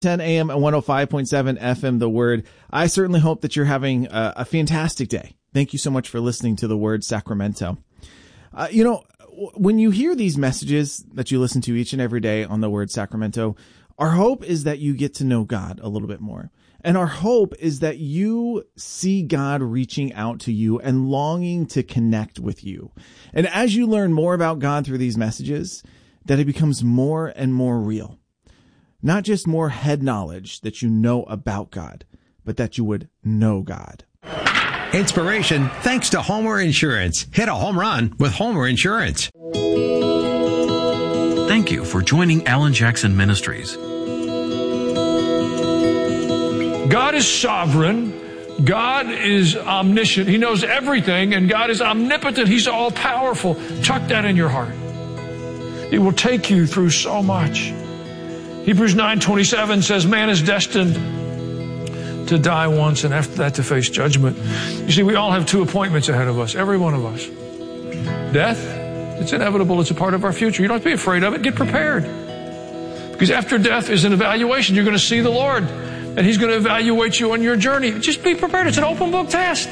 10 a.m. and 105.7 FM, The Word. I certainly hope that you're having a fantastic day. Thank you so much for listening to The Word Sacramento. When you hear these messages that you listen to each and every day on The Word Sacramento, our hope is that you get to know God a little bit more. And our hope is that you see God reaching out to you and longing to connect with you. And as you learn more about God through these messages, that it becomes more and more real. Not just more head knowledge that you know about God, but that you would know God. Inspiration thanks to Homer Insurance. Hit a home run with Homer Insurance. Thank you for joining Alan Jackson Ministries. God is sovereign. God is omniscient. He knows everything, and God is omnipotent. He's all-powerful. Tuck that in your heart. It will take you through so much. Hebrews 9:27 says, man is destined to die once, and after that to face judgment. You see, we all have two appointments ahead of us, every one of us. Death, it's inevitable. It's a part of our future. You don't have to be afraid of it. Get prepared. Because after death is an evaluation. You're going to see the Lord, and He's going to evaluate you on your journey. Just be prepared. It's an open book test.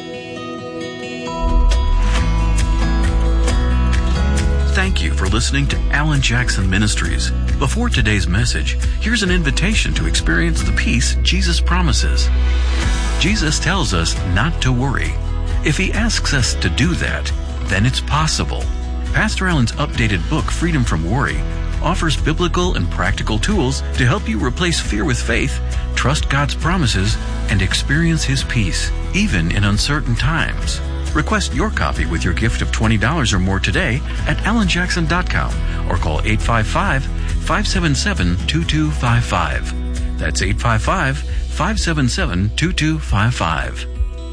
Thank you for listening to Alan Jackson Ministries. Before today's message, here's an invitation to experience the peace Jesus promises. Jesus tells us not to worry. If He asks us to do that, then it's possible. Pastor Alan's updated book, Freedom from Worry, offers biblical and practical tools to help you replace fear with faith, trust God's promises, and experience His peace, even in uncertain times. Request your copy with your gift of $20 or more today at alanjackson.com or call 855-577-2255. That's 855-577-2255.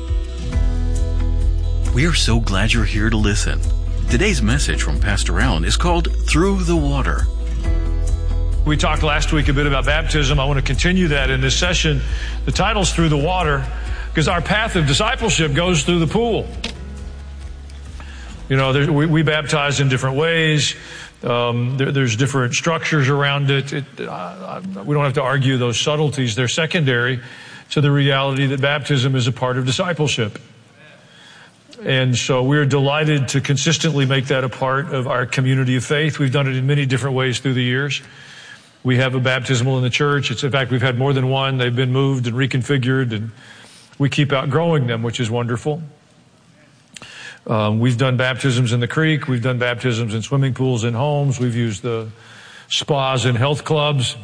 We are so glad you're here to listen. Today's message from Pastor Alan is called Through the Water. We talked last week a bit about baptism. I want to continue that in this session. The title's Through the Water because our path of discipleship goes through the pool. You know, we baptize in different ways. There's different structures around it. We don't have to argue those subtleties. They're secondary to the reality that baptism is a part of discipleship. And so we're delighted to consistently make that a part of our community of faith. We've done it in many different ways through the years. We have a baptismal in the church. In fact, we've had more than one. They've been moved and reconfigured, and we keep outgrowing them, which is wonderful. We've done baptisms in the creek. We've done baptisms in swimming pools in homes. We've used the spas in health clubs.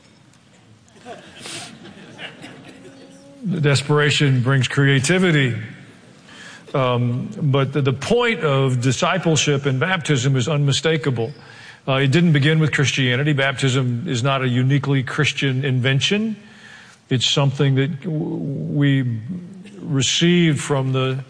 The desperation brings creativity. But the point of discipleship and baptism is unmistakable. It didn't begin with Christianity. Baptism is not a uniquely Christian invention. It's something that we received from the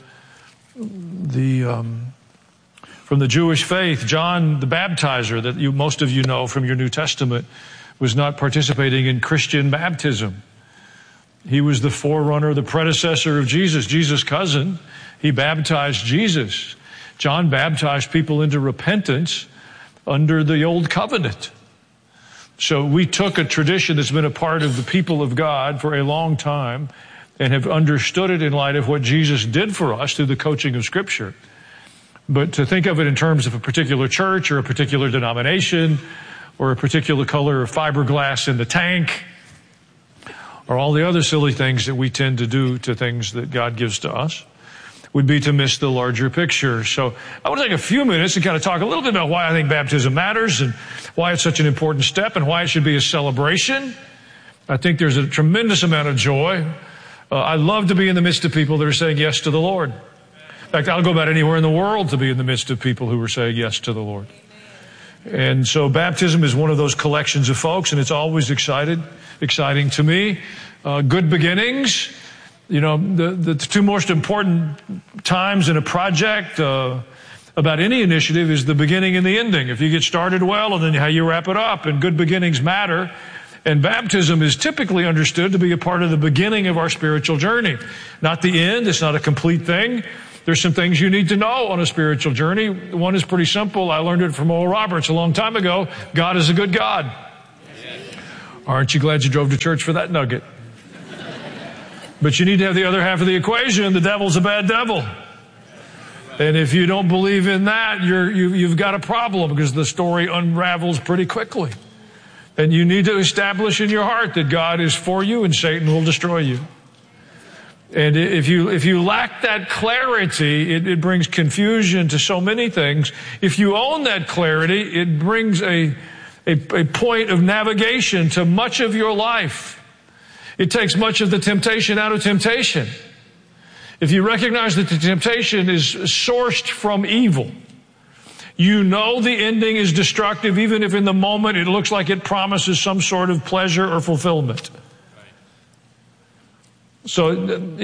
Jewish faith. John the Baptizer, that most of you know from your New Testament, was not participating in Christian baptism. He was the forerunner, the predecessor of Jesus, Jesus' cousin. He baptized Jesus. John baptized people into repentance under the old covenant. So we took a tradition that's been a part of the people of God for a long time and have understood it in light of what Jesus did for us through the coaching of Scripture. But to think of it in terms of a particular church or a particular denomination or a particular color of fiberglass in the tank or all the other silly things that we tend to do to things that God gives to us would be to miss the larger picture. So I want to take a few minutes and kind of talk a little bit about why I think baptism matters and why it's such an important step and why it should be a celebration. I think there's a tremendous amount of joy. I love to be in the midst of people that are saying yes to the Lord. In fact, I'll go about anywhere in the world to be in the midst of people who are saying yes to the Lord. And so baptism is one of those collections of folks, and it's always exciting to me. Good beginnings. You know, the two most important times in a project about any initiative is the beginning and the ending. If you get started well and then how you wrap it up, and good beginnings matter. And baptism is typically understood to be a part of the beginning of our spiritual journey. Not the end. It's not a complete thing. There's some things you need to know on a spiritual journey. One is pretty simple. I learned it from Oral Roberts a long time ago. God is a good God. Aren't you glad you drove to church for that nugget? But you need to have the other half of the equation. The devil's a bad devil. And if you don't believe in that, you've got a problem, because the story unravels pretty quickly. And you need to establish in your heart that God is for you and Satan will destroy you. And if you lack that clarity, it brings confusion to so many things. If you own that clarity, it brings a point of navigation to much of your life. It takes much of the temptation out of temptation. If you recognize that the temptation is sourced from evil, you know the ending is destructive, even if in the moment it looks like it promises some sort of pleasure or fulfillment. So,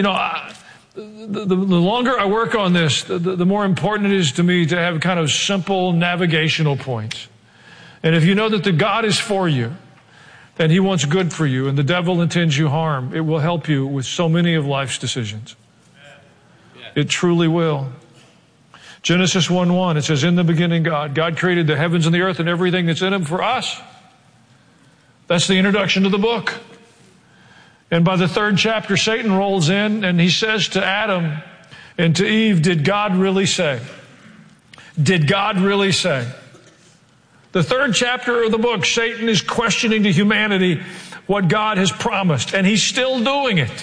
the longer I work on this, the more important it is to me to have kind of simple navigational points. And if you know that the God is for you, and He wants good for you, and the devil intends you harm, it will help you with so many of life's decisions. It truly will. Genesis 1:1, it says, in the beginning God created the heavens and the earth and everything that's in them for us. That's the introduction to the book. And by the third chapter, Satan rolls in and he says to Adam and to Eve, did God really say? Did God really say? The third chapter of the book, Satan is questioning to humanity what God has promised, and he's still doing it.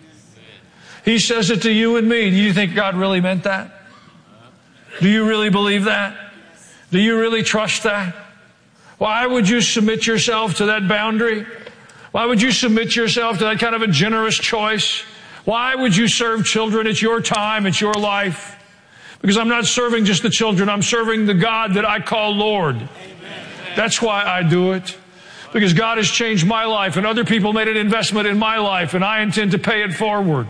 He says it to you and me. Do you think God really meant that? Do you really believe that? Do you really trust that? Why would you submit yourself to that boundary? Why would you submit yourself to that kind of a generous choice? Why would you serve children? It's your time. It's your life. Because I'm not serving just the children. I'm serving the God that I call Lord. Amen. That's why I do it. Because God has changed my life, and other people made an investment in my life, and I intend to pay it forward.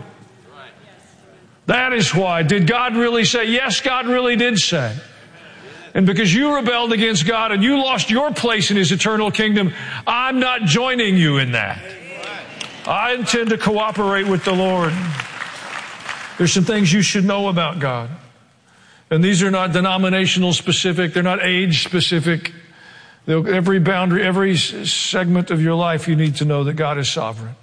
That is why. Did God really say? Yes, God really did say. And because you rebelled against God and you lost your place in His eternal kingdom, I'm not joining you in that. I intend to cooperate with the Lord. There's some things you should know about God. And these are not denominational specific. They're not age specific. Every boundary, every segment of your life, you need to know that God is sovereign.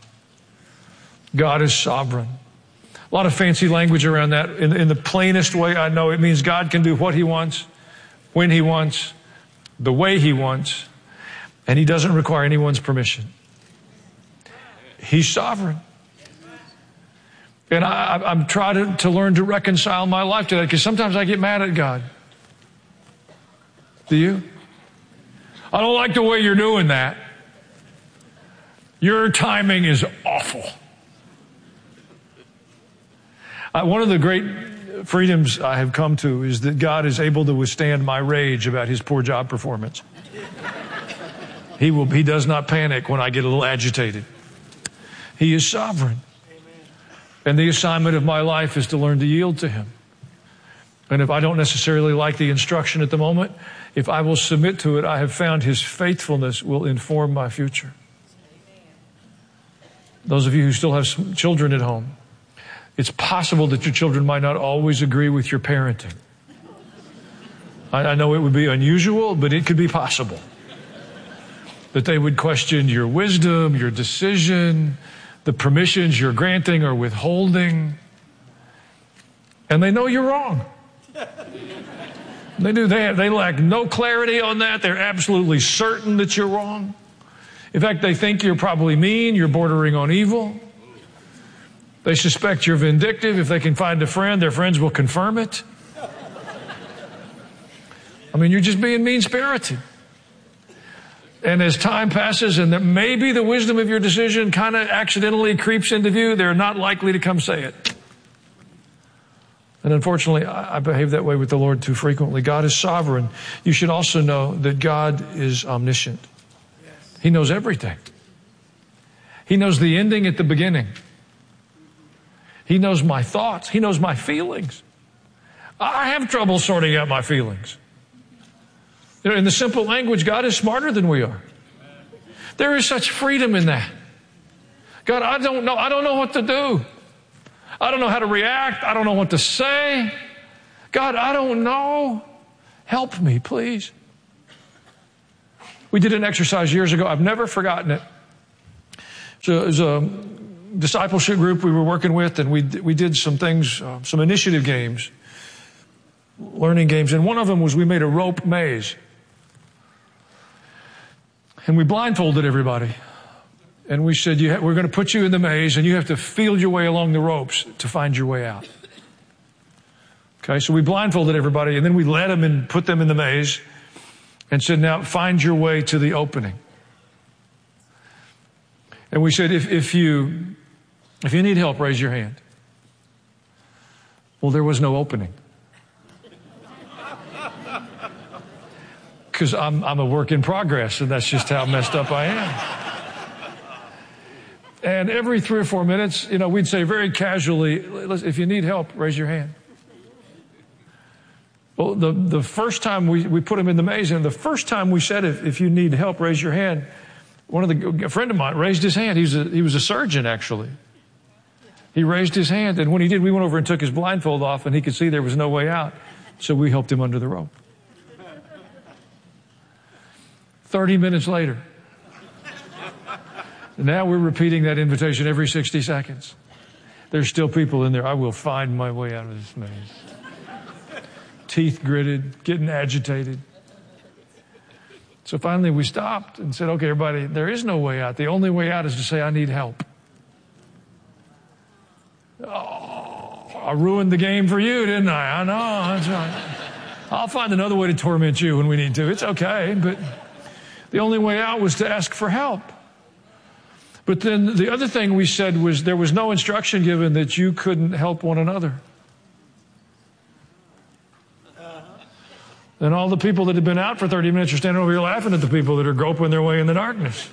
God is sovereign. A lot of fancy language around that. In the plainest way I know, it means God can do what He wants, when He wants, the way He wants, and He doesn't require anyone's permission. He's sovereign. And I'm trying to learn to reconcile my life to that, because sometimes I get mad at God. Do you? I don't like the way you're doing that. Your timing is awful. One of the great freedoms I have come to is that God is able to withstand my rage about His poor job performance. He does not panic when I get a little agitated. He is sovereign. And the assignment of my life is to learn to yield to Him. And if I don't necessarily like the instruction at the moment, if I will submit to it, I have found His faithfulness will inform my future. Those of you who still have children at home, it's possible that your children might not always agree with your parenting. I know it would be unusual, but it could be possible. That they would question your wisdom, your decision, the permissions you're granting or withholding. And they know you're wrong. They do. They lack no clarity on that. They're absolutely certain that you're wrong. In fact, they think you're probably mean, you're bordering on evil. They suspect you're vindictive. If they can find a friend, their friends will confirm it. I mean, you're just being mean-spirited. And as time passes and that maybe the wisdom of your decision kind of accidentally creeps into view, they're not likely to come say it. And unfortunately, I behave that way with the Lord too frequently. God is sovereign. You should also know that God is omniscient. He knows everything. He knows the ending at the beginning. He knows my thoughts. He knows my feelings. I have trouble sorting out my feelings. In the simple language, God is smarter than we are. There is such freedom in that. God, I don't know what to do. I don't know how to react. I don't know what to say. God, I don't know. Help me, please. We did an exercise years ago. I've never forgotten it. So it was a discipleship group we were working with, and we did some things, some initiative games, learning games. And one of them was we made a rope maze. And we blindfolded everybody. And we said, we're going to put you in the maze, and you have to feel your way along the ropes to find your way out. Okay, so we blindfolded everybody, and then we led them and put them in the maze and said, now find your way to the opening. And we said, if you need help, raise your hand. Well, there was no opening. Because I'm a work in progress, and that's just how messed up I am. And every 3 or 4 minutes, we'd say very casually, if you need help, raise your hand. Well, the first time we put him in the maze, and the first time we said, if you need help, raise your hand, a friend of mine raised his hand. He was a surgeon, actually. He raised his hand, and when he did, we went over and took his blindfold off, and he could see there was no way out. So we helped him under the rope. 30 minutes later. Now we're repeating that invitation every 60 seconds. There's still people in there. I will find my way out of this maze. Teeth gritted, getting agitated. So finally we stopped and said, okay, everybody, there is no way out. The only way out is to say, I need help. Oh, I ruined the game for you, didn't I? I know, that's right. I'll find another way to torment you when we need to. It's okay, but the only way out was to ask for help. But then the other thing we said was there was no instruction given that you couldn't help one another. And all the people that had been out for 30 minutes are standing over here laughing at the people that are groping their way in the darkness.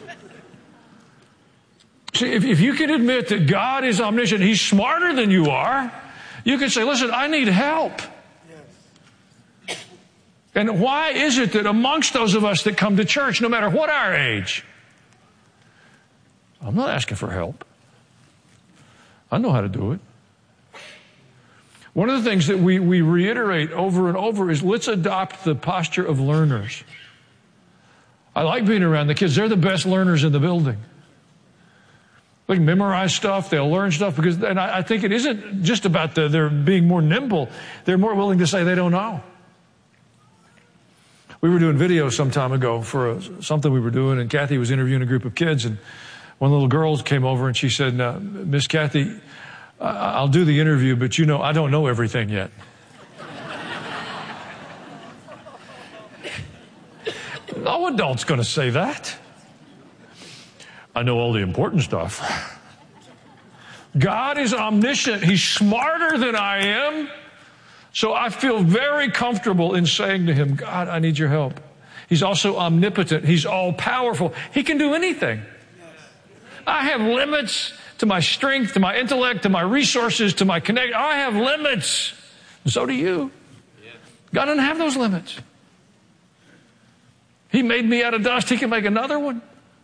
See, if you can admit that God is omniscient, He's smarter than you are, you can say, listen, I need help. Yes. And why is it that amongst those of us that come to church, no matter what our age, I'm not asking for help. I know how to do it. One of the things that we reiterate over and over is let's adopt the posture of learners. I like being around the kids. They're the best learners in the building. They can memorize stuff. They'll learn stuff and I think it isn't just about they're being more nimble. They're more willing to say they don't know. We were doing video some time ago for something we were doing, and Kathy was interviewing a group of kids, and one little girl came over and she said, Miss Kathy, I'll do the interview, but I don't know everything yet. No adult's going to say that. I know all the important stuff. God is omniscient. He's smarter than I am. So I feel very comfortable in saying to Him, God, I need your help. He's also omnipotent. He's all powerful. He can do anything. I have limits to my strength, to my intellect, to my resources, to my connect. I have limits. And so do you. God doesn't have those limits. He made me out of dust. He can make another one.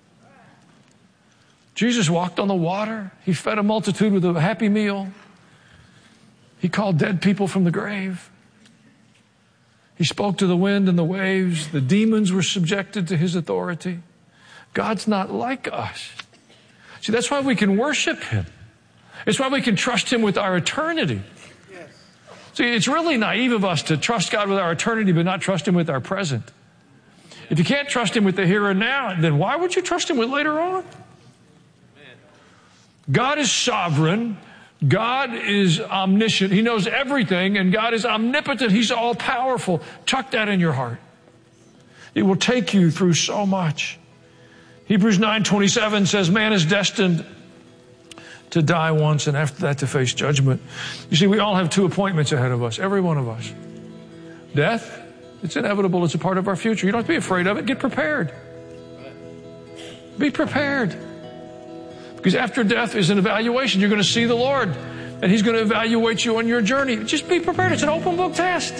Jesus walked on the water. He fed a multitude with a happy meal. He called dead people from the grave. He spoke to the wind and the waves. The demons were subjected to His authority. God's not like us. See, that's why we can worship Him. It's why we can trust Him with our eternity. Yes. See, it's really naive of us to trust God with our eternity but not trust Him with our present. If you can't trust Him with the here and now, then why would you trust Him with later on? Amen. God is sovereign. God is omniscient. He knows everything, and God is omnipotent. He's all powerful. Tuck that in your heart. It will take you through so much. Hebrews 9:27 says, man is destined to die once, and after that to face judgment. You see, we all have 2 appointments ahead of us, every one of us. Death, it's inevitable. It's a part of our future. You don't have to be afraid of it. Get prepared. Be prepared. Because after death is an evaluation. You're going to see the Lord, and He's going to evaluate you on your journey. Just be prepared. It's an open book test.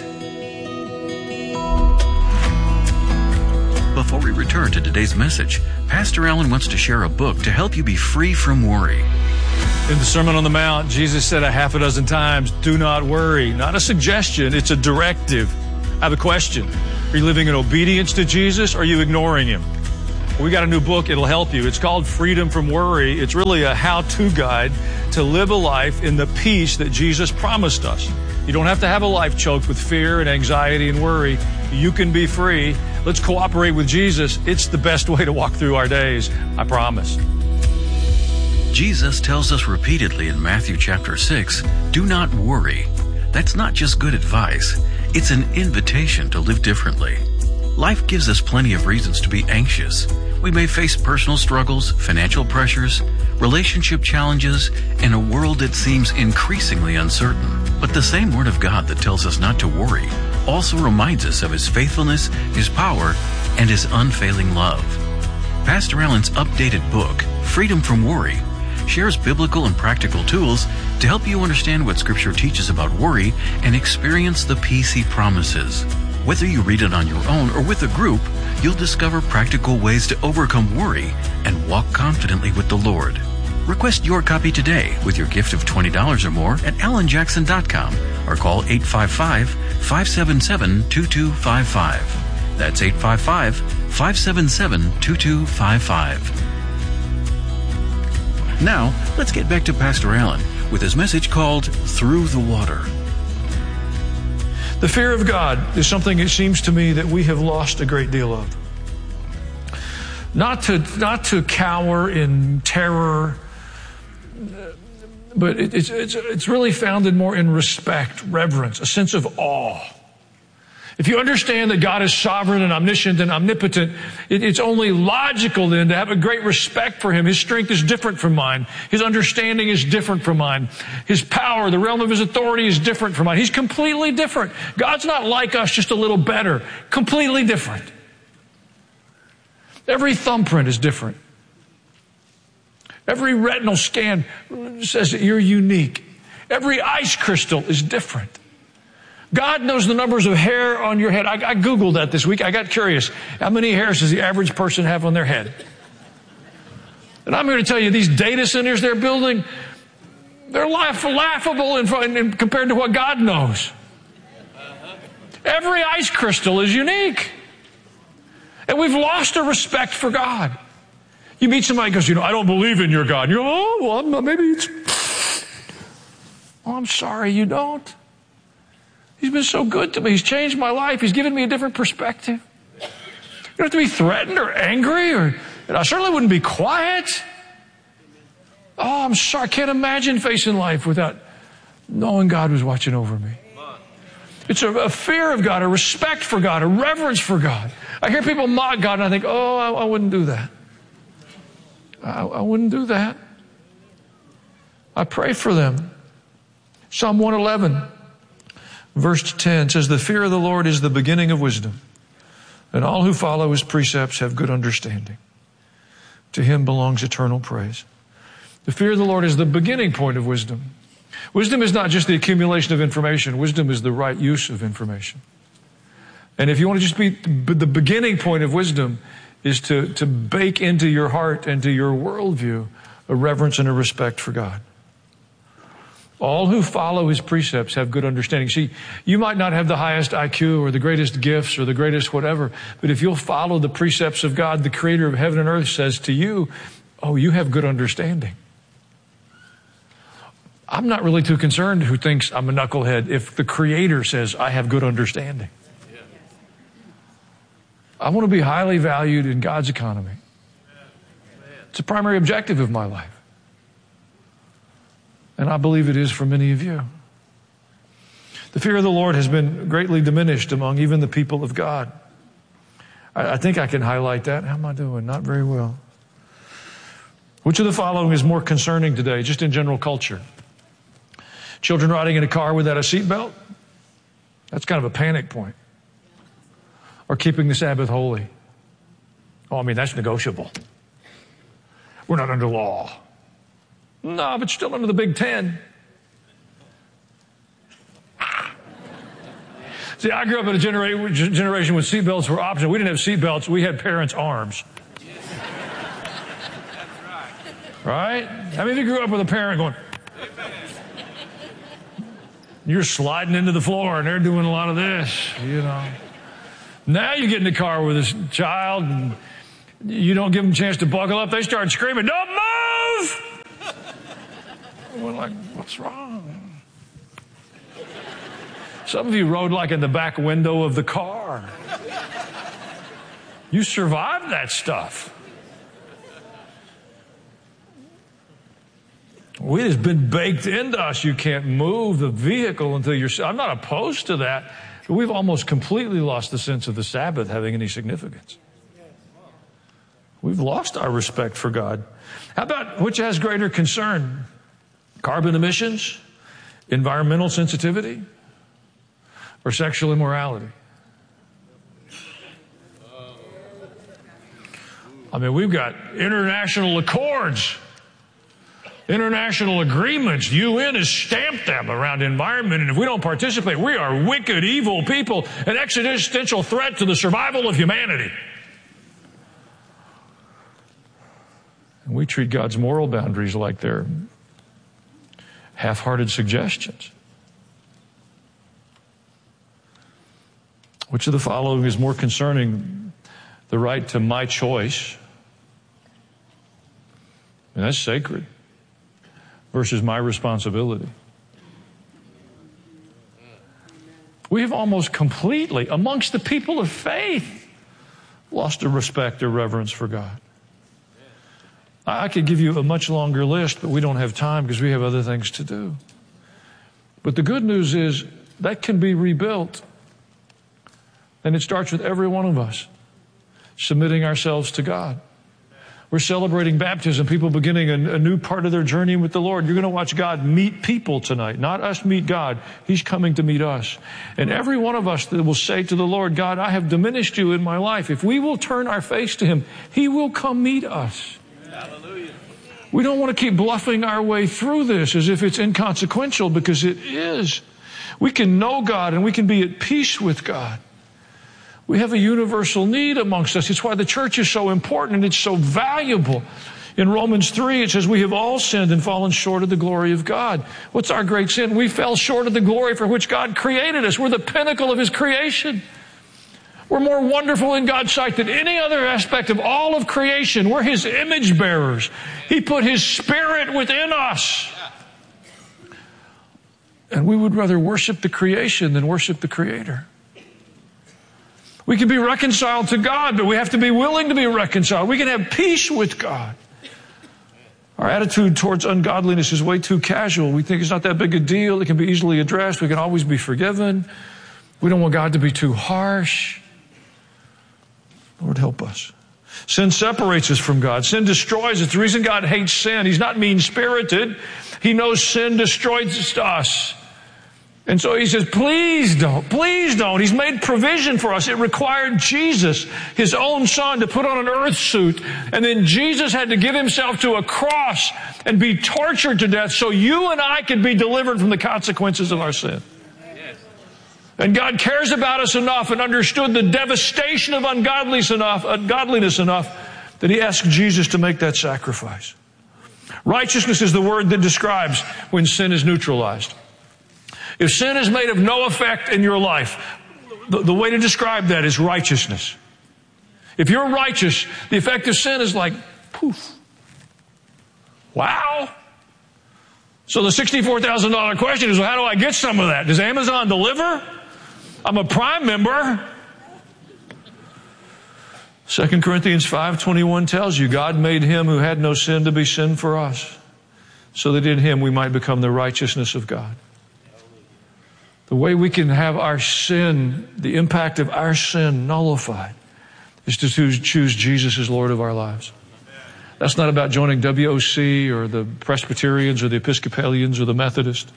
Before we return to today's message, Pastor Allen wants to share a book to help you be free from worry. In the Sermon on the Mount, Jesus said a half a dozen times, do not worry. Not a suggestion, it's a directive. I have a question. Are you living in obedience to Jesus, or are you ignoring Him? We got a new book. It'll help you. It's called Freedom from Worry. It's really a how-to guide to live a life in the peace that Jesus promised us. You don't have to have a life choked with fear and anxiety and worry. You can be free. Let's cooperate with Jesus. It's the best way to walk through our days. I promise. Jesus tells us repeatedly in Matthew chapter 6, do not worry. That's not just good advice. It's an invitation to live differently. Life gives us plenty of reasons to be anxious. We may face personal struggles, financial pressures, relationship challenges, and a world that seems increasingly uncertain. But the same Word of God that tells us not to worry also reminds us of His faithfulness, His power, and His unfailing love. Pastor Allen's updated book, Freedom from Worry, shares biblical and practical tools to help you understand what Scripture teaches about worry and experience the peace He promises. Whether you read it on your own or with a group, you'll discover practical ways to overcome worry and walk confidently with the Lord. Request your copy today with your gift of $20 or more at alanjackson.com or call 855-577-2255. That's 855-577-2255. Now, let's get back to Pastor Allen with his message called Through the Water. The fear of God is something, it seems to me, that we have lost a great deal of. Not to cower in terror, but it's really founded more in respect, reverence, a sense of awe. If you understand that God is sovereign and omniscient and omnipotent, it's only logical then to have a great respect for Him. His strength is different from mine. His understanding is different from mine. His power, the realm of His authority is different from mine. He's completely different. God's not like us, just a little better. Completely different. Every thumbprint is different. Every retinal scan says that you're unique. Every ice crystal is different. God knows the numbers of hair on your head. I Googled that this week. I got curious. How many hairs does the average person have on their head? And I'm here to tell you, these data centers they're building, they're laughable compared to what God knows. Every ice crystal is unique. And we've lost a respect for God. You meet somebody who goes, I don't believe in your God. You go, well, maybe it's... Oh, I'm sorry, you don't. He's been so good to me. He's changed my life. He's given me a different perspective. You don't have to be threatened or angry, and I certainly wouldn't be quiet. Oh, I'm sorry. I can't imagine facing life without knowing God was watching over me. It's a fear of God, a respect for God, a reverence for God. I hear people mock God, and I think, I wouldn't do that. I wouldn't do that. I pray for them. Psalm 111. Verse 10 says, the fear of the Lord is the beginning of wisdom, and all who follow His precepts have good understanding. To Him belongs eternal praise. The fear of the Lord is the beginning point of wisdom. Wisdom is not just the accumulation of information. Wisdom is the right use of information. And if you want to just be the beginning point of wisdom is to bake into your heart and to your worldview a reverence and a respect for God. All who follow His precepts have good understanding. See, you might not have the highest IQ or the greatest gifts or the greatest whatever, but if you'll follow the precepts of God, the creator of heaven and earth says to you, you have good understanding. I'm not really too concerned who thinks I'm a knucklehead if the creator says I have good understanding. I want to be highly valued in God's economy. It's a primary objective of my life. And I believe it is for many of you. The fear of the Lord has been greatly diminished among even the people of God. I think I can highlight that. How am I doing? Not very well. Which of the following is more concerning today, just in general culture? Children riding in a car without a seatbelt? That's kind of a panic point. Or keeping the Sabbath holy? That's negotiable. We're not under law. No, but still under the Big Ten. See, I grew up in a generation when seatbelts were optional. We didn't have seatbelts. We had parents' arms. Right? How many of you grew up with a parent going, you're sliding into the floor and they're doing a lot of this, Now you get in the car with this child and You don't give them a chance to buckle up. They start screaming, "Don't move!" We're like, what's wrong? Some of you rode like in the back window of the car. You survived that stuff. It has been baked into us. You can't move the vehicle until you're... I'm not opposed to that, but we've almost completely lost the sense of the Sabbath having any significance. We've lost our respect for God. How about which has greater concern? Carbon emissions, environmental sensitivity, or sexual immorality? I mean, we've got international accords, international agreements. UN has stamped them around environment, and if we don't participate, we are wicked, evil people, an existential threat to the survival of humanity. And we treat God's moral boundaries like they're half-hearted suggestions. Which of the following is more concerning? The right to my choice, and that's sacred, versus my responsibility. We have almost completely, amongst the people of faith, lost a respect or reverence for God. I could give you a much longer list, but we don't have time because we have other things to do. But the good news is that can be rebuilt. And it starts with every one of us submitting ourselves to God. We're celebrating baptism, people beginning a new part of their journey with the Lord. You're going to watch God meet people tonight, not us meet God. He's coming to meet us. And every one of us that will say to the Lord, God, I have diminished you in my life. If we will turn our face to Him, He will come meet us. Hallelujah. We don't want to keep bluffing our way through this as if it's inconsequential, because it is. We can know God and we can be at peace with God. We have a universal need amongst us. It's why the church is so important and it's so valuable. In Romans 3, it says we have all sinned and fallen short of the glory of God. What's our great sin? We fell short of the glory for which God created us. We're the pinnacle of His creation. We're more wonderful in God's sight than any other aspect of all of creation. We're His image bearers. He put His Spirit within us. And we would rather worship the creation than worship the Creator. We can be reconciled to God, but we have to be willing to be reconciled. We can have peace with God. Our attitude towards ungodliness is way too casual. We think it's not that big a deal. It can be easily addressed. We can always be forgiven. We don't want God to be too harsh. Lord, help us. Sin separates us from God. Sin destroys us. The reason God hates sin, He's not mean-spirited. He knows sin destroys us. And so He says, please don't, please don't. He's made provision for us. It required Jesus, His own Son, to put on an earth suit. And then Jesus had to give Himself to a cross and be tortured to death so you and I could be delivered from the consequences of our sin. And God cares about us enough and understood the devastation of ungodliness enough that He asked Jesus to make that sacrifice. Righteousness is the word that describes when sin is neutralized. If sin is made of no effect in your life, the way to describe that is righteousness. If you're righteous, the effect of sin is like, poof. Wow. So the $64,000 question is, well, how do I get some of that? Does Amazon deliver? I'm a Prime member. 2 Corinthians 5:21 tells you, God made Him who had no sin to be sin for us, so that in Him we might become the righteousness of God. The way we can have our sin, the impact of our sin nullified, is to choose Jesus as Lord of our lives. That's not about joining WOC or the Presbyterians or the Episcopalians or the Methodists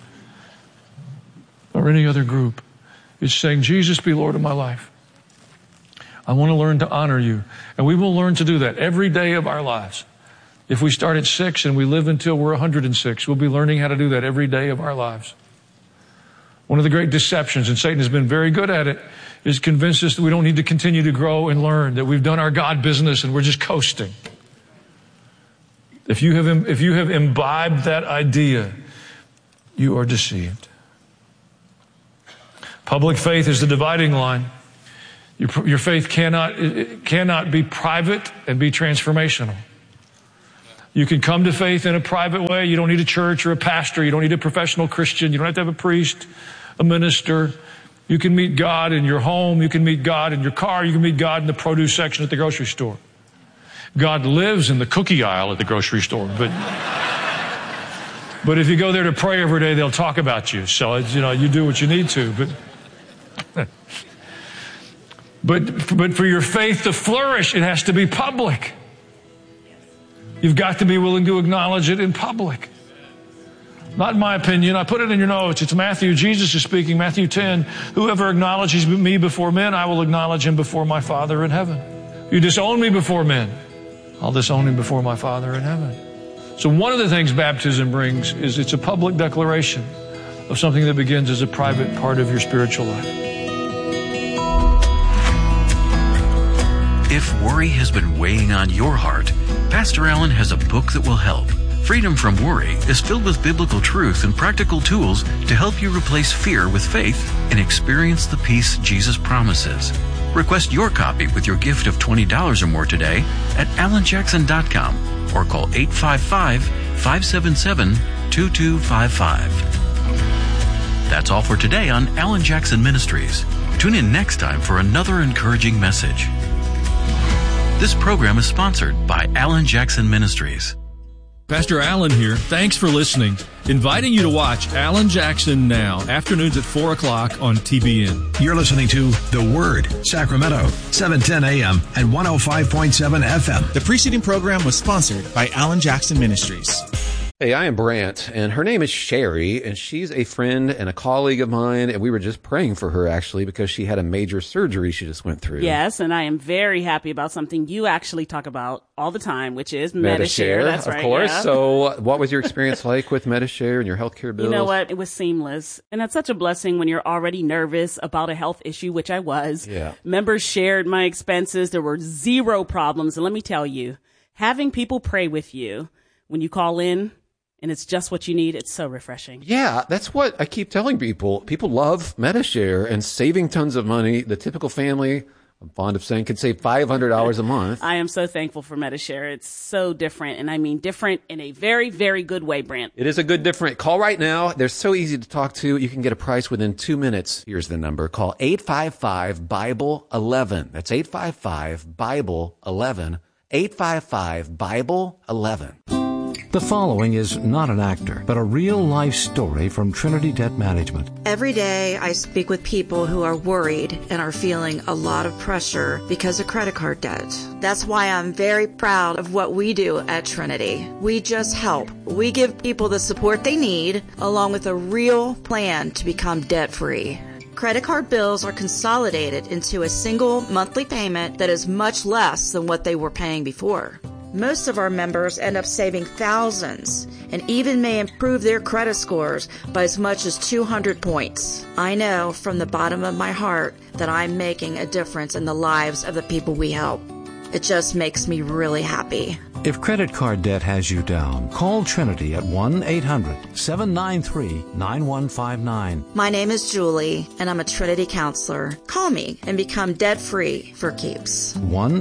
or any other group. It's saying, Jesus, be Lord of my life. I want to learn to honor you. And we will learn to do that every day of our lives. If we start at 6 and we live until we're 106, we'll be learning how to do that every day of our lives. One of the great deceptions, and Satan has been very good at it, is convince us that we don't need to continue to grow and learn, that we've done our God business and we're just coasting. If you have imbibed that idea, you are deceived. Public faith is the dividing line. Your faith cannot be private and be transformational. You can come to faith in a private way. You don't need a church or a pastor. You don't need a professional Christian. You don't have to have a priest, a minister. You can meet God in your home. You can meet God in your car. You can meet God in the produce section at the grocery store. God lives in the cookie aisle at the grocery store. But if you go there to pray every day, they'll talk about you. So, you do what you need to. But for your faith to flourish, it has to be public. You've got to be willing to acknowledge it in public. Not my opinion. I put it in your notes. It's Matthew. Jesus is speaking. Matthew 10. Whoever acknowledges me before men, I will acknowledge him before my Father in heaven. You disown me before men, I'll disown him before my Father in heaven. So one of the things baptism brings is it's a public declaration of something that begins as a private part of your spiritual life. If worry has been weighing on your heart, Pastor Allen has a book that will help. Freedom from Worry is filled with biblical truth and practical tools to help you replace fear with faith and experience the peace Jesus promises. Request your copy with your gift of $20 or more today at alanjackson.com or call 855-577-2255. That's all for today on Alan Jackson Ministries. Tune in next time for another encouraging message. This program is sponsored by Alan Jackson Ministries. Pastor Allen here. Thanks for listening. Inviting you to watch Alan Jackson Now, afternoons at 4 o'clock on TBN. You're listening to The Word, Sacramento, 710 AM and 105.7 FM. The preceding program was sponsored by Alan Jackson Ministries. Hey, I am Brant, and her name is Sherry, and she's a friend and a colleague of mine, and we were just praying for her, actually, because she had a major surgery she just went through. Yes, and I am very happy about something you actually talk about all the time, which is Medi-Share. That's right, of course. Yeah. So what was your experience like with Medi-Share and your healthcare bills? You know what? It was seamless, and that's such a blessing when you're already nervous about a health issue, which I was. Yeah. Members shared my expenses. There were zero problems, and let me tell you, having people pray with you when you call in, and it's just what you need. It's so refreshing. Yeah, that's what I keep telling people. People love Medi-Share and saving tons of money. The typical family, I'm fond of saying, could save $500 a month. I am so thankful for Medi-Share. It's so different, and I mean different in a very, very good way, Brant. It is a good different. Call right now. They're so easy to talk to. You can get a price within 2 minutes. Here's the number. Call 855-BIBLE-11. That's 855-BIBLE-11. 855-BIBLE-11. The following is not an actor, but a real-life story from Trinity Debt Management. Every day I speak with people who are worried and are feeling a lot of pressure because of credit card debt. That's why I'm very proud of what we do at Trinity. We just help. We give people the support they need, along with a real plan to become debt-free. Credit card bills are consolidated into a single monthly payment that is much less than what they were paying before. Most of our members end up saving thousands and even may improve their credit scores by as much as 200 points. I know from the bottom of my heart that I'm making a difference in the lives of the people we help. It just makes me really happy. If credit card debt has you down, call Trinity at 1-800-793-9159. My name is Julie, and I'm a Trinity counselor. Call me and become debt-free for keeps.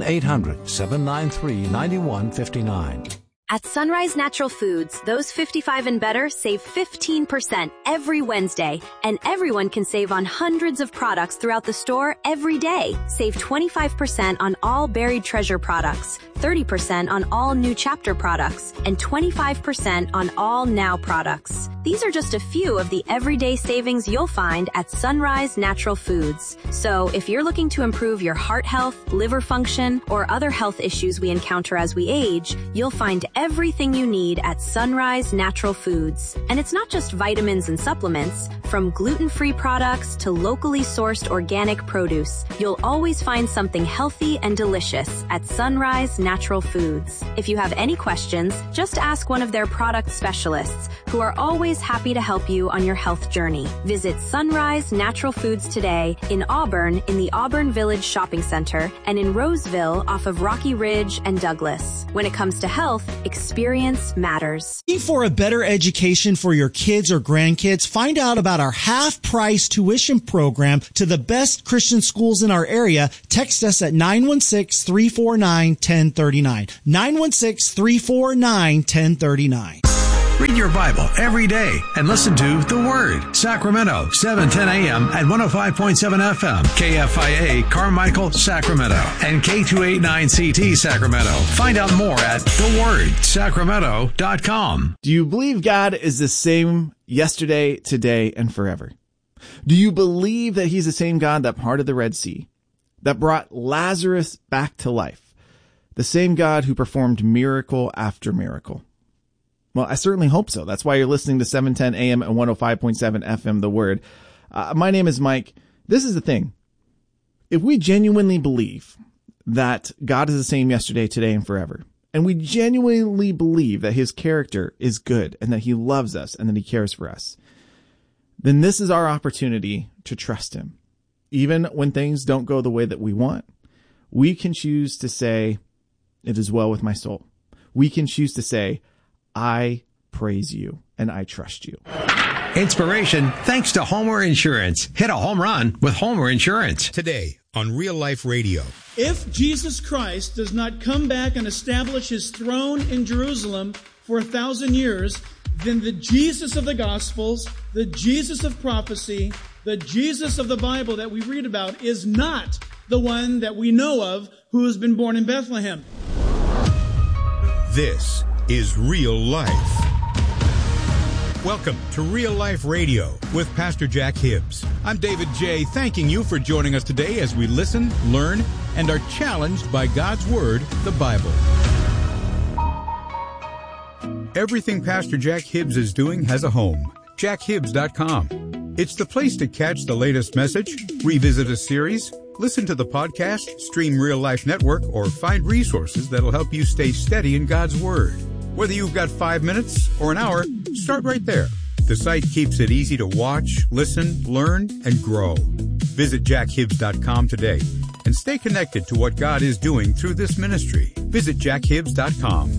1-800-793-9159. At Sunrise Natural Foods, those 55 and better save 15% every Wednesday, and everyone can save on hundreds of products throughout the store every day. Save 25% on all Buried Treasure products, 30% on all New Chapter products, and 25% on all Now products. These are just a few of the everyday savings you'll find at Sunrise Natural Foods. So if you're looking to improve your heart health, liver function, or other health issues we encounter as we age, you'll find everything you need at Sunrise Natural Foods. And it's not just vitamins and supplements. From gluten-free products to locally sourced organic produce, you'll always find something healthy and delicious at Sunrise Natural Foods. If you have any questions, just ask one of their product specialists, who are always happy to help you on your health journey. Visit Sunrise Natural Foods today in Auburn in the Auburn Village Shopping Center and in Roseville off of Rocky Ridge and Douglas. When it comes to health, Experience matters. For a better education for your kids or grandkids, find out about our half-price tuition program to the best Christian schools in our area. Text us at 916-349-1039. 916-349-1039. Read your Bible every day and listen to The Word. Sacramento, 710 a.m. at 105.7 FM. KFIA, Carmichael, Sacramento. And K289CT, Sacramento. Find out more at thewordsacramento.com. Do you believe God is the same yesterday, today, and forever? Do you believe that he's the same God that parted the Red Sea, that brought Lazarus back to life? The same God who performed miracle after miracle? Well, I certainly hope so. That's why you're listening to 710 AM and 105.7 FM, The Word. My name is Mike. This is the thing. If we genuinely believe that God is the same yesterday, today, and forever, and we genuinely believe that his character is good and that he loves us and that he cares for us, then this is our opportunity to trust him. Even when things don't go the way that we want, we can choose to say, it is well with my soul. We can choose to say, I praise you and I trust you. Inspiration thanks to Homer Insurance. Hit a home run with Homer Insurance. Today on Real Life Radio. If Jesus Christ does not come back and establish his throne in Jerusalem for 1,000 years, then the Jesus of the Gospels, the Jesus of prophecy, the Jesus of the Bible that we read about is not the one that we know of who has been born in Bethlehem. This is Real Life. Welcome to Real Life Radio with Pastor Jack Hibbs. I'm David J., thanking you for joining us today as we listen, learn, and are challenged by God's Word, the Bible. Everything Pastor Jack Hibbs is doing has a home. JackHibbs.com. It's the place to catch the latest message, revisit a series, listen to the podcast, stream Real Life Network, or find resources that'll help you stay steady in God's Word. Whether you've got 5 minutes or an hour, start right there. The site keeps it easy to watch, listen, learn, and grow. Visit JackHibbs.com today and stay connected to what God is doing through this ministry. Visit JackHibbs.com.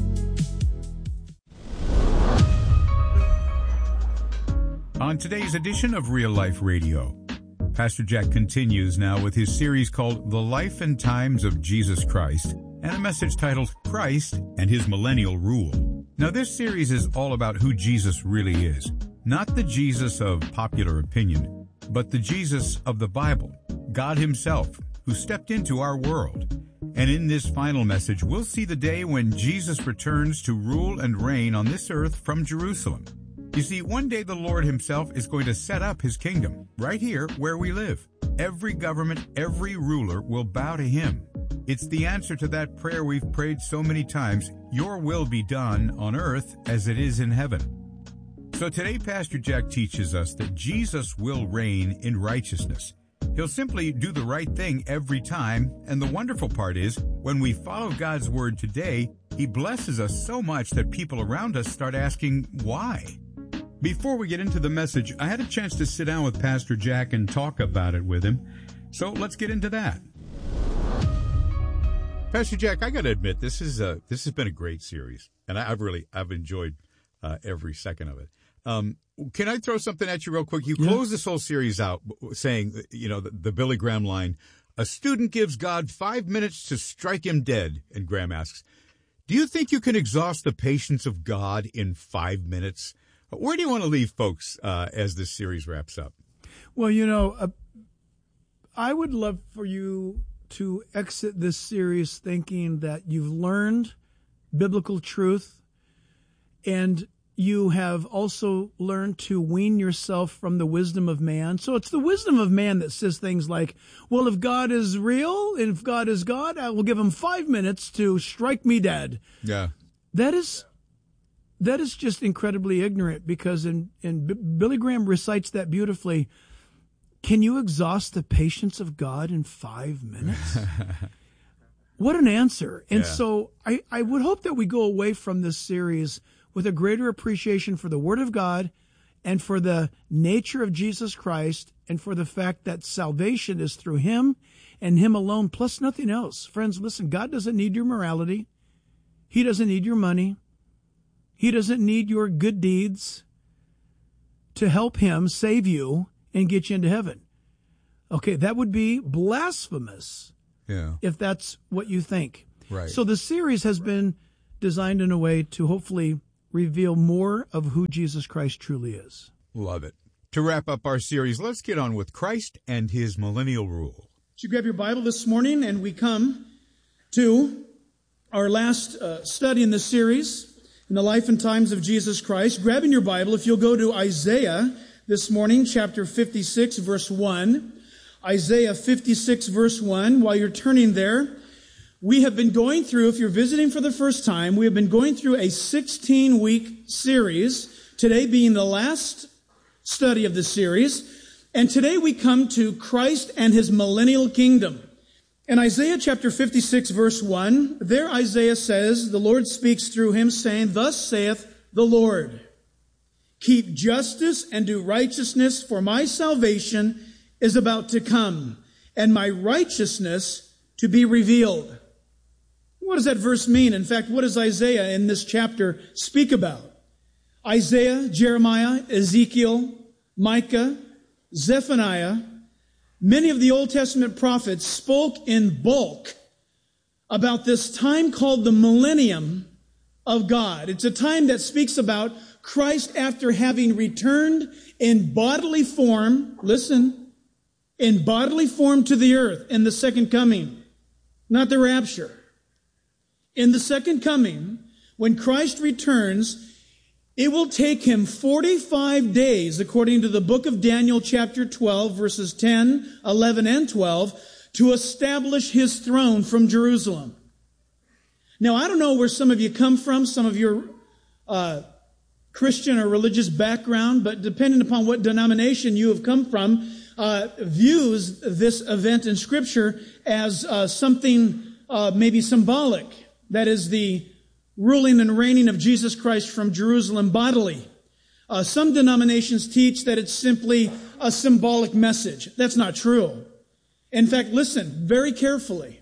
On today's edition of Real Life Radio, Pastor Jack continues now with his series called The Life and Times of Jesus Christ, and a message titled Christ and His Millennial Rule. Now, this series is all about who Jesus really is. Not the Jesus of popular opinion, but the Jesus of the Bible, God Himself, who stepped into our world. And in this final message, we'll see the day when Jesus returns to rule and reign on this earth from Jerusalem. You see, one day the Lord Himself is going to set up His kingdom right here where we live. Every government, every ruler will bow to Him. It's the answer to that prayer we've prayed so many times, your will be done on earth as it is in heaven. So today, Pastor Jack teaches us that Jesus will reign in righteousness. He'll simply do the right thing every time, and the wonderful part is, when we follow God's word today, He blesses us so much that people around us start asking, why? Before we get into the message, I had a chance to sit down with Pastor Jack and talk about it with him. So let's get into that. Pastor Jack, I got to admit, this has been a great series, and I've enjoyed every second of it. Can I throw something at you real quick? You close this whole series out saying, the Billy Graham line, a student gives God 5 minutes to strike him dead. And Graham asks, do you think you can exhaust the patience of God in 5 minutes? Where do you want to leave folks as this series wraps up? Well, I would love for you to exit this series thinking that you've learned biblical truth and you have also learned to wean yourself from the wisdom of man. So it's the wisdom of man that says things like, well, if God is real and if God is God, I will give him 5 minutes to strike me dead. Yeah. That is just incredibly ignorant because Billy Graham recites that beautifully. Can you exhaust the patience of God in 5 minutes? What an answer. And so I would hope that we go away from this series with a greater appreciation for the Word of God and for the nature of Jesus Christ and for the fact that salvation is through Him and Him alone, plus nothing else. Friends, listen, God doesn't need your morality. He doesn't need your money. He doesn't need your good deeds to help him save you and get you into heaven. Okay, that would be blasphemous if that's what you think. Right. So the series has been designed in a way to hopefully reveal more of who Jesus Christ truly is. Love it. To wrap up our series, let's get on with Christ and his millennial rule. So you grab your Bible this morning, and we come to our last study in this series, in the life and times of Jesus Christ. Grabbing your Bible, if you'll go to Isaiah this morning, chapter 56, verse 1. Isaiah 56, verse 1. While you're turning there, we have been going through, if you're visiting for the first time, we have been going through a 16-week series, today being the last study of the series. And today we come to Christ and his millennial kingdom. In Isaiah chapter 56, verse 1, there Isaiah says, the Lord speaks through him, saying, "Thus saith the Lord, keep justice and do righteousness, for my salvation is about to come, and my righteousness to be revealed." What does that verse mean? In fact, what does Isaiah in this chapter speak about? Isaiah, Jeremiah, Ezekiel, Micah, Zephaniah, many of the Old Testament prophets spoke in bulk about this time called the millennium of God. It's a time that speaks about Christ after having returned in bodily form, listen, in bodily form to the earth in the second coming, not the rapture. In the second coming, when Christ returns, it will take him 45 days, according to the book of Daniel chapter 12, verses 10, 11, and 12, to establish his throne from Jerusalem. Now, I don't know where some of you come from, some of your Christian or religious background, but depending upon what denomination you have come from, views this event in Scripture as something maybe symbolic. That is the ruling and reigning of Jesus Christ from Jerusalem bodily. Some denominations teach that it's simply a symbolic message. That's not true. In fact, listen very carefully.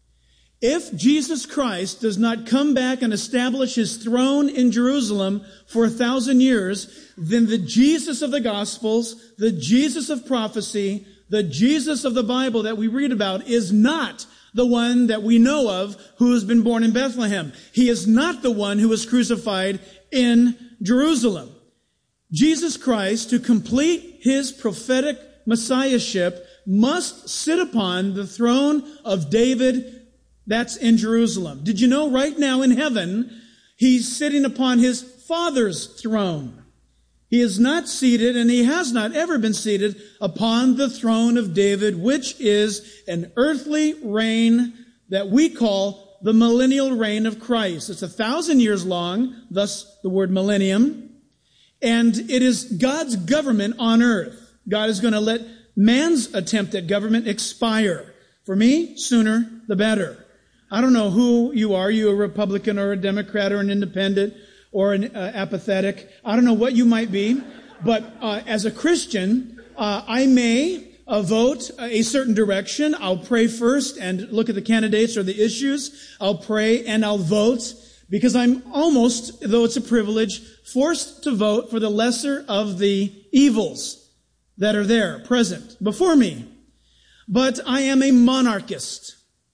If Jesus Christ does not come back and establish his throne in Jerusalem for 1,000 years, then the Jesus of the Gospels, the Jesus of prophecy, the Jesus of the Bible that we read about is not the one that we know of who has been born in Bethlehem. He is not the one who was crucified in Jerusalem. Jesus Christ, to complete his prophetic messiahship, must sit upon the throne of David that's in Jerusalem. Did you know right now in heaven, he's sitting upon his Father's throne? He is not seated, and he has not ever been seated upon the throne of David, which is an earthly reign that we call the millennial reign of Christ. It's 1,000 years long, thus the word millennium, and it is God's government on earth. God is going to let man's attempt at government expire. For me, sooner the better. I don't know who you are. You a Republican or a Democrat or an independent or an apathetic. I don't know what you might be, but as a Christian, I may vote a certain direction. I'll pray first and look at the candidates or the issues. I'll pray and I'll vote because I'm almost, though it's a privilege, forced to vote for the lesser of the evils that are there, present, before me. But I am a monarchist.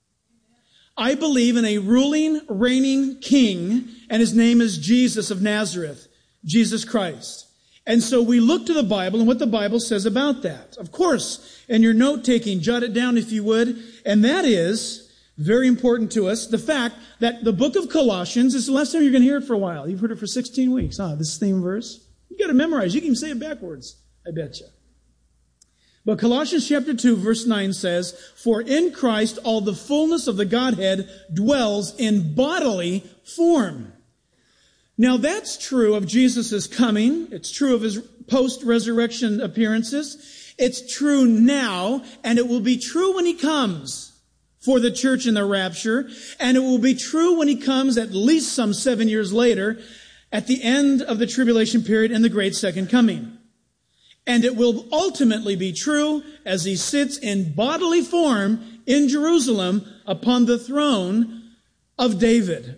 I believe in a ruling, reigning king, and his name is Jesus of Nazareth, Jesus Christ. And so we look to the Bible and what the Bible says about that. Of course, in your note-taking, jot it down if you would, and that is very important to us, the fact that the book of Colossians is the last time you're going to hear it for a while. You've heard it for 16 weeks. This theme verse. You got to memorize. You can even say it backwards, I bet you. But Colossians chapter 2 verse 9 says, "For in Christ all the fullness of the Godhead dwells in bodily form." Now that's true of Jesus' coming. It's true of his post-resurrection appearances. It's true now, and it will be true when he comes for the church in the rapture. And it will be true when he comes at least some 7 years later at the end of the tribulation period in the great second coming. And it will ultimately be true as he sits in bodily form in Jerusalem upon the throne of David.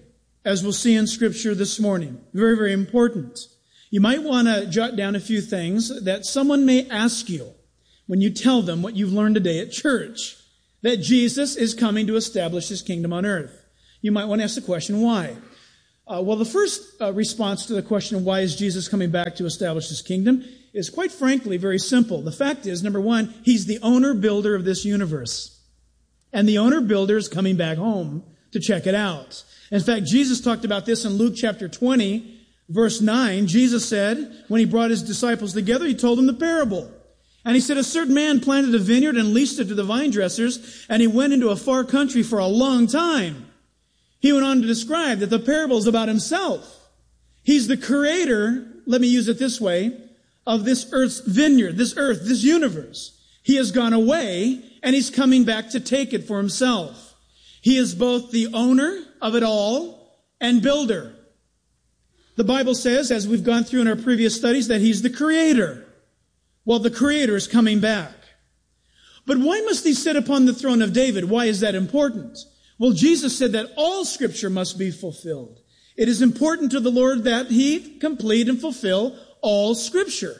as we'll see in Scripture this morning. Very, very important. You might want to jot down a few things that someone may ask you when you tell them what you've learned today at church, that Jesus is coming to establish his kingdom on earth. You might want to ask the question, why? Well, the first response to the question, why is Jesus coming back to establish his kingdom, is quite frankly very simple. The fact is, number one, he's the owner-builder of this universe. And the owner-builder is coming back home to check it out. In fact, Jesus talked about this in Luke chapter 20, verse 9. Jesus said, when he brought his disciples together, he told them the parable. And he said, a certain man planted a vineyard and leased it to the vine dressers, and he went into a far country for a long time. He went on to describe that the parable is about himself. He's the creator, let me use it this way, of this earth's vineyard, this earth, this universe. He has gone away, and he's coming back to take it for himself. He is both the owner of it all and builder. The Bible says, as we've gone through in our previous studies, that he's the creator. Well, the creator is coming back. But why must he sit upon the throne of David? Why is that important? Well, Jesus said that all Scripture must be fulfilled. It is important to the Lord that he complete and fulfill all Scripture.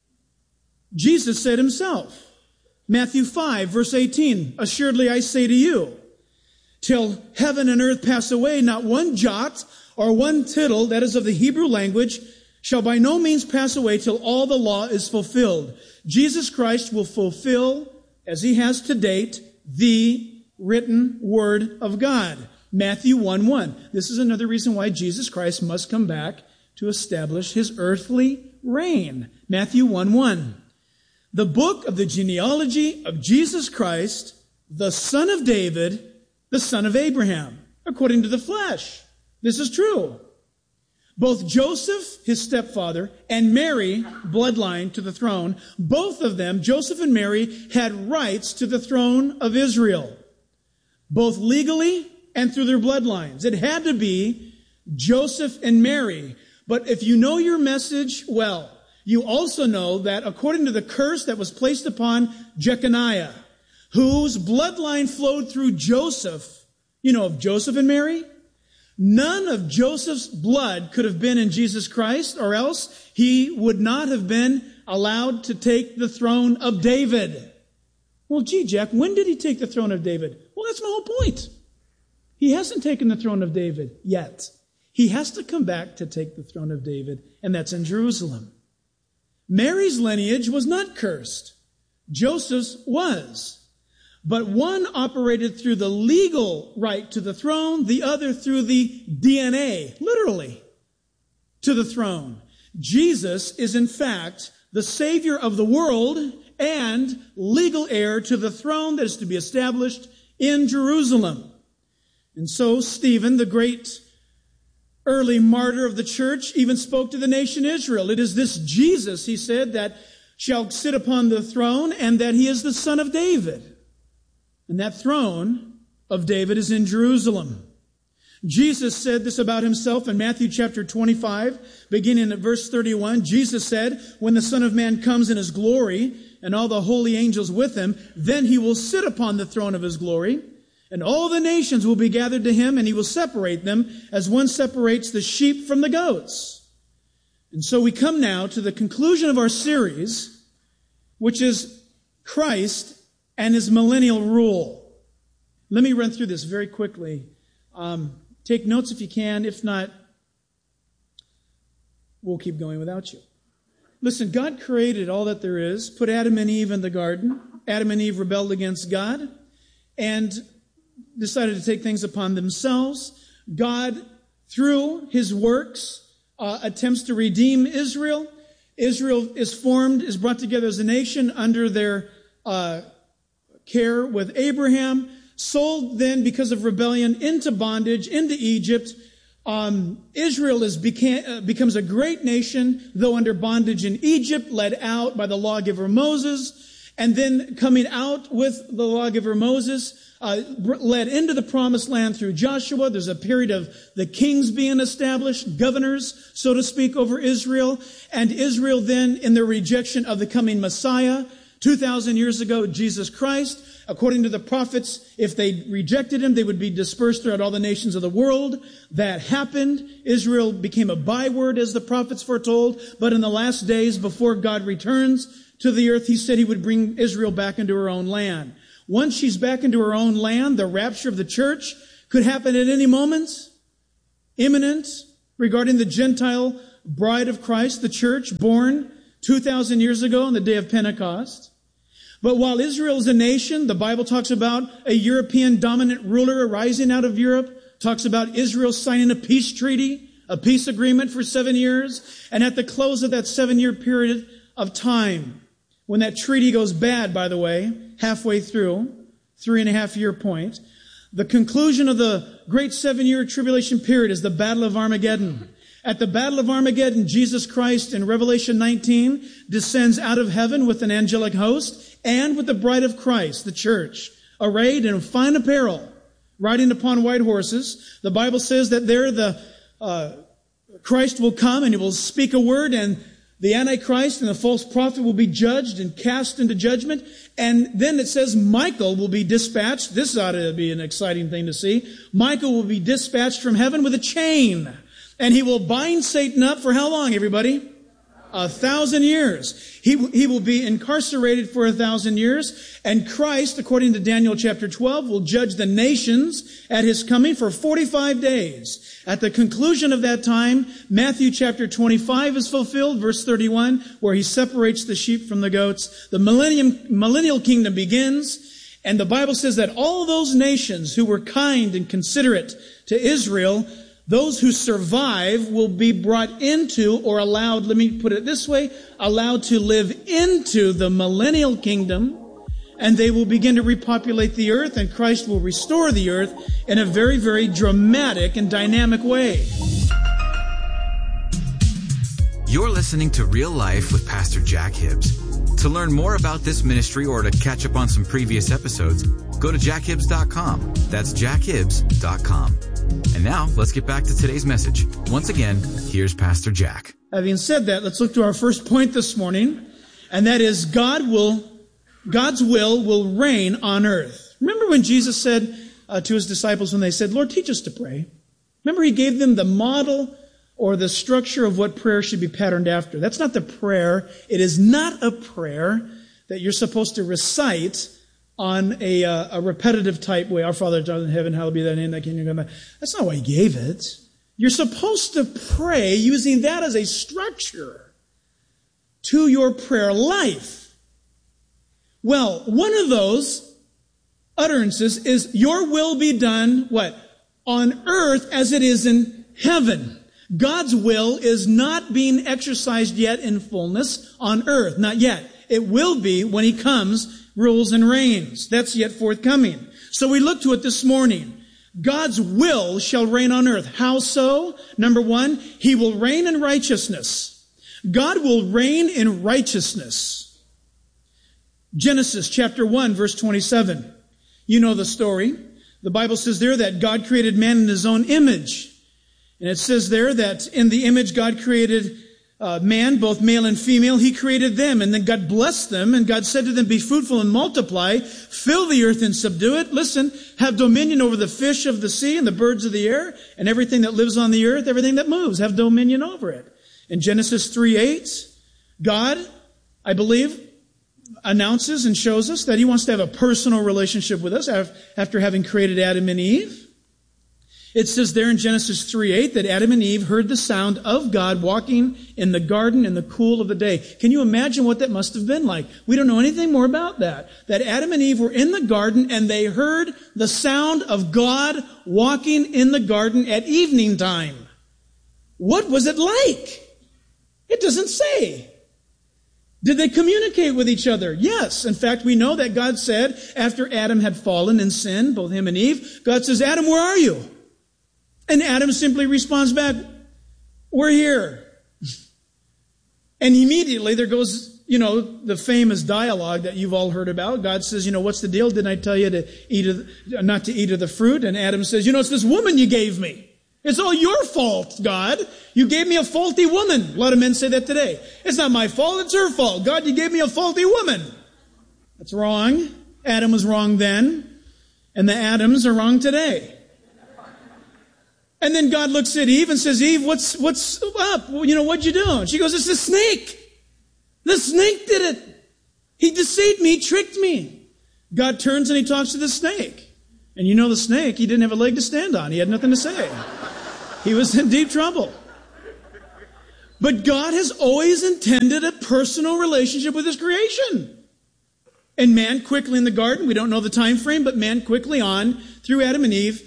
Jesus said himself, Matthew 5, verse 18, assuredly I say to you, till heaven and earth pass away, not one jot or one tittle, that is of the Hebrew language, shall by no means pass away till all the law is fulfilled. Jesus Christ will fulfill, as he has to date, the written word of God. Matthew 1:1. This is another reason why Jesus Christ must come back to establish his earthly reign. Matthew 1:1. The book of the genealogy of Jesus Christ, the son of David, the son of Abraham, according to the flesh. This is true. Both Joseph, his stepfather, and Mary, bloodline to the throne, both of them, Joseph and Mary, had rights to the throne of Israel, both legally and through their bloodlines. It had to be Joseph and Mary. But if you know your message well, you also know that according to the curse that was placed upon Jeconiah, whose bloodline flowed through Joseph, you know of Joseph and Mary? None of Joseph's blood could have been in Jesus Christ, or else he would not have been allowed to take the throne of David. Well, gee, Jack, when did he take the throne of David? Well, that's my whole point. He hasn't taken the throne of David yet. He has to come back to take the throne of David, and that's in Jerusalem. Mary's lineage was not cursed. Joseph's was. But one operated through the legal right to the throne, the other through the DNA, literally, to the throne. Jesus is, in fact, the Savior of the world and legal heir to the throne that is to be established in Jerusalem. And so Stephen, the great early martyr of the church, even spoke to the nation Israel. It is this Jesus, he said, that shall sit upon the throne, and that he is the son of David. And that throne of David is in Jerusalem. Jesus said this about himself in Matthew chapter 25, beginning at verse 31. Jesus said, when the Son of Man comes in his glory, and all the holy angels with him, then he will sit upon the throne of his glory, and all the nations will be gathered to him, and he will separate them as one separates the sheep from the goats. And so we come now to the conclusion of our series, which is Christ and his millennial rule. Let me run through this very quickly. Take notes if you can. If not, we'll keep going without you. Listen, God created all that there is, put Adam and Eve in the garden. Adam and Eve rebelled against God and decided to take things upon themselves. God, through his works, attempts to redeem Israel. Israel is formed, is brought together as a nation under their care with Abraham, sold then because of rebellion into bondage, into Egypt. Israel becomes a great nation, though under bondage in Egypt, led out by the lawgiver Moses, and then coming out with the lawgiver Moses, led into the promised land through Joshua. There's a period of the kings being established, governors, so to speak, over Israel. And Israel then, in their rejection of the coming Messiah, 2,000 years ago, Jesus Christ, according to the prophets, if they rejected him, they would be dispersed throughout all the nations of the world. That happened. Israel became a byword, as the prophets foretold. But in the last days, before God returns to the earth, he said he would bring Israel back into her own land. Once she's back into her own land, the rapture of the church could happen at any moment. Imminent, regarding the Gentile bride of Christ, the church, born 2,000 years ago on the day of Pentecost. But while Israel is a nation, the Bible talks about a European dominant ruler arising out of Europe, talks about Israel signing a peace treaty, a peace agreement for 7 years. And at the close of that 7-year period of time, when that treaty goes bad, by the way, halfway through, 3.5-year point, the conclusion of the great 7-year tribulation period is the Battle of Armageddon. At the Battle of Armageddon, Jesus Christ in Revelation 19 descends out of heaven with an angelic host and with the bride of Christ, the church, arrayed in fine apparel, riding upon white horses. The Bible says that there Christ will come and he will speak a word, and the Antichrist and the false prophet will be judged and cast into judgment. And then it says Michael will be dispatched. This ought to be an exciting thing to see. Michael will be dispatched from heaven with a chain. And he will bind Satan up for how long, everybody? 1,000 years. He will be incarcerated for 1,000 years. And Christ, according to Daniel chapter 12, will judge the nations at his coming for 45 days. At the conclusion of that time, Matthew chapter 25 is fulfilled, verse 31, where he separates the sheep from the goats. The millennial kingdom begins. And the Bible says that all those nations who were kind and considerate to Israel, those who survive will be brought into, or allowed, let me put it this way, allowed to live into the millennial kingdom, and they will begin to repopulate the earth, and Christ will restore the earth in a very, very dramatic and dynamic way. You're listening to Real Life with Pastor Jack Hibbs. To learn more about this ministry or to catch up on some previous episodes, go to jackhibbs.com. That's jackhibbs.com. And now, let's get back to today's message. Once again, here's Pastor Jack. Having said that, let's look to our first point this morning, and that is God's will will reign on earth. Remember when Jesus said to his disciples when they said, Lord, teach us to pray? Remember he gave them the model or the structure of what prayer should be patterned after. That's not the prayer. It is not a prayer that you're supposed to recite on a repetitive type way. Our Father who art in heaven, hallowed be thy name, thy kingdom come. That's not why he gave it. You're supposed to pray using that as a structure to your prayer life. Well, one of those utterances is, your will be done, what? On earth as it is in heaven. God's will is not being exercised yet in fullness on earth. Not yet. It will be when he comes, rules and reigns. That's yet forthcoming. So we look to it this morning. God's will shall reign on earth. How so? Number one, he will reign in righteousness. God will reign in righteousness. Genesis chapter 1, verse 27. You know the story. The Bible says there that God created man in his own image. And it says there that in the image God created man, both male and female. He created them, and then God blessed them, and God said to them, be fruitful and multiply, fill the earth and subdue it. Listen, have dominion over the fish of the sea and the birds of the air, and everything that lives on the earth, everything that moves, have dominion over it. In Genesis 3:8, God, I believe, announces and shows us that he wants to have a personal relationship with us after having created Adam and Eve. It says there in Genesis 3:8 that Adam and Eve heard the sound of God walking in the garden in the cool of the day. Can you imagine what that must have been like? We don't know anything more about that. That Adam and Eve were in the garden and they heard the sound of God walking in the garden at evening time. What was it like? It doesn't say. Did they communicate with each other? Yes. In fact, we know that God said after Adam had fallen in sin, both him and Eve, God says, Adam, where are you? And Adam simply responds back, we're here. And immediately there goes, the famous dialogue that you've all heard about. God says, what's the deal? Didn't I tell you not to eat of the fruit? And Adam says, it's this woman you gave me. It's all your fault, God. You gave me a faulty woman. A lot of men say that today. It's not my fault, it's her fault. God, you gave me a faulty woman. That's wrong. Adam was wrong then, and the Adams are wrong today. And then God looks at Eve and says, Eve, what's up? What'd you do? She goes, it's the snake. The snake did it. He deceived me, tricked me. God turns and he talks to the snake. And the snake, he didn't have a leg to stand on. He had nothing to say. He was in deep trouble. But God has always intended a personal relationship with his creation. And man quickly in the garden, we don't know the time frame, but man quickly on, through Adam and Eve,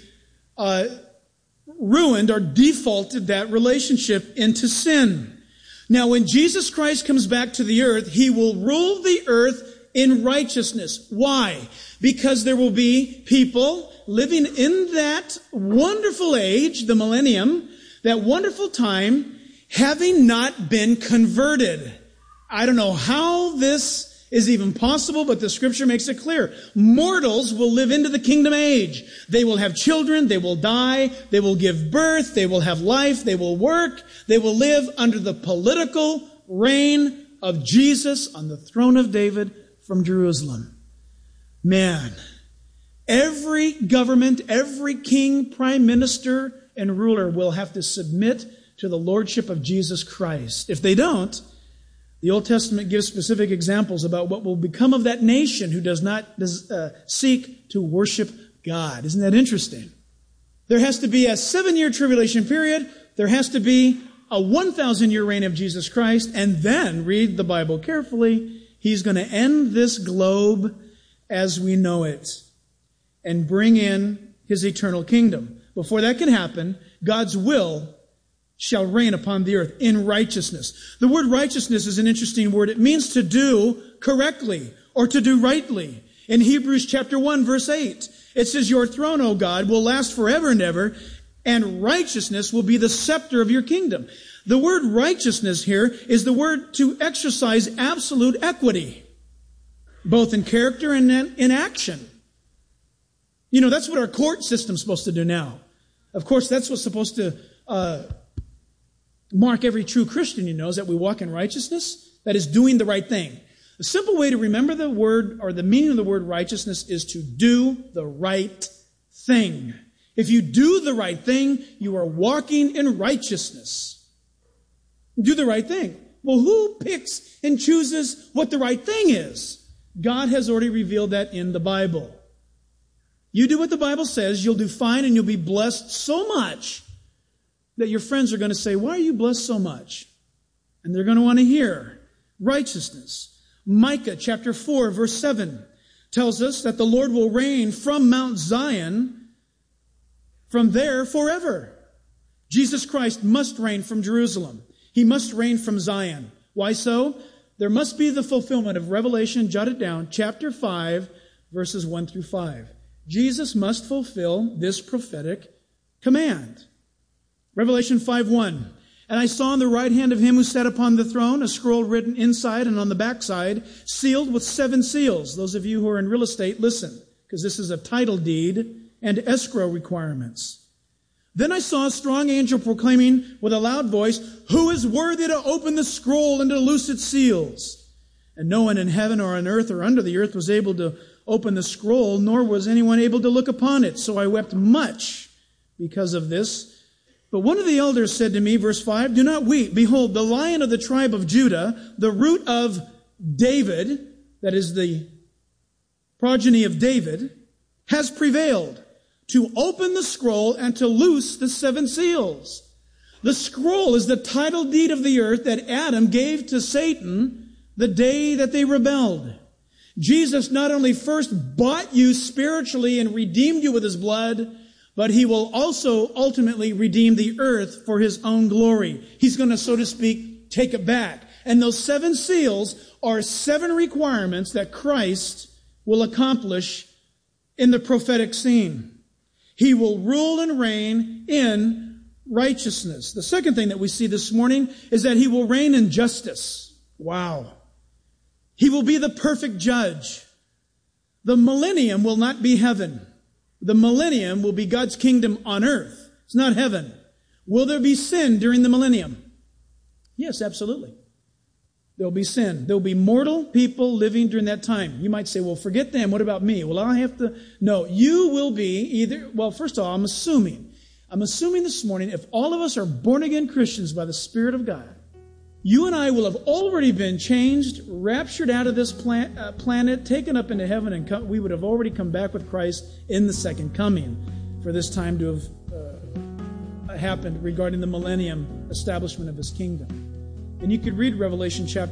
ruined or defaulted that relationship into sin. Now, when Jesus Christ comes back to the earth, he will rule the earth in righteousness. Why? Because there will be people living in that wonderful age, the millennium, that wonderful time, having not been converted. I don't know how this is even possible, but the scripture makes it clear. Mortals will live into the kingdom age. They will have children, they will die, they will give birth, they will have life, they will work, they will live under the political reign of Jesus on the throne of David from Jerusalem. Man, every government, every king, prime minister, and ruler will have to submit to the lordship of Jesus Christ. If they don't, the Old Testament gives specific examples about what will become of that nation who does not seek to worship God. Isn't that interesting? There has to be a 7-year tribulation period. There has to be a 1,000-year reign of Jesus Christ. And then, read the Bible carefully, he's going to end this globe as we know it and bring in his eternal kingdom. Before that can happen, God's will shall reign upon the earth in righteousness. The word righteousness is an interesting word. It means to do correctly or to do rightly. In Hebrews chapter 1, verse 8, it says, your throne, O God, will last forever and ever, and righteousness will be the scepter of your kingdom. The word righteousness here is the word to exercise absolute equity, both in character and in action. That's what our court system's supposed to do now. Of course, that's what's supposed to mark every true Christian, is that we walk in righteousness. That is doing the right thing. A simple way to remember the word or the meaning of the word righteousness is to do the right thing. If you do the right thing, you are walking in righteousness. Do the right thing. Well, who picks and chooses what the right thing is? God has already revealed that in the Bible. You do what the Bible says, you'll do fine and you'll be blessed so much that your friends are going to say, why are you blessed so much? And they're going to want to hear righteousness. Micah chapter 4 verse 7 tells us that the Lord will reign from Mount Zion from there forever. Jesus Christ must reign from Jerusalem. He must reign from Zion. Why so? There must be the fulfillment of Revelation, jot it down, chapter 5 verses 1 through 5. Jesus must fulfill this prophetic command. Revelation 5:1. And I saw on the right hand of him who sat upon the throne a scroll written inside and on the backside, sealed with 7 seals. Those of you who are in real estate, listen, because this is a title deed and escrow requirements. Then I saw a strong angel proclaiming with a loud voice, who is worthy to open the scroll and to loose its seals? And no one in heaven or on earth or under the earth was able to open the scroll, nor was anyone able to look upon it. So I wept much because of this. But one of the elders said to me, verse 5, do not weep. Behold, the Lion of the tribe of Judah, the root of David, that is the progeny of David, has prevailed to open the scroll and to loose the 7 seals. The scroll is the title deed of the earth that Adam gave to Satan the day that they rebelled. Jesus not only first bought you spiritually and redeemed you with his blood, but he will also ultimately redeem the earth for his own glory. He's going to, so to speak, take it back. And those 7 seals are 7 requirements that Christ will accomplish in the prophetic scene. He will rule and reign in righteousness. The second thing that we see this morning is that he will reign in justice. Wow. He will be the perfect judge. The millennium will not be heaven. The millennium will be God's kingdom on earth. It's not heaven. Will there be sin during the millennium? Yes, absolutely. There'll be sin. There'll be mortal people living during that time. You might say, well, forget them. What about me? Well, I have to... No, you will be either... Well, first of all, I'm assuming this morning, if all of us are born-again Christians by the Spirit of God, you and I will have already been changed, raptured out of this planet, taken up into heaven, and we would have already come back with Christ in the second coming for this time to have happened regarding the millennium establishment of His kingdom. And you could read Revelation chapter